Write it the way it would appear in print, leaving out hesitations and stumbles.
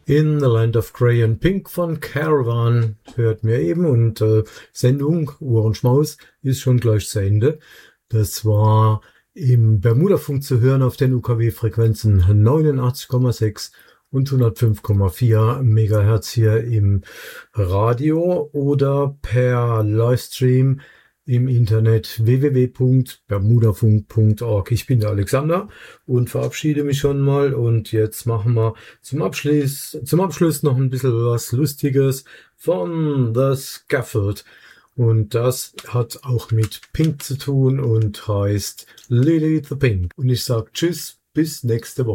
In the Land of Grey and Pink von Caravan hört mir eben und Sendung Ohrenschmaus ist schon gleich zu Ende. Das war im Bermudafunk zu hören auf den UKW-Frequenzen 89,6 und 105,4 Megahertz hier im Radio oder per Livestream im Internet www.bermudafunk.org. Ich bin der Alexander und verabschiede mich schon mal und jetzt machen wir zum Abschluss noch ein bisschen was Lustiges von The Scaffold. Und das hat auch mit Pink zu tun und heißt Lily the Pink. Und ich sag Tschüss, bis nächste Woche.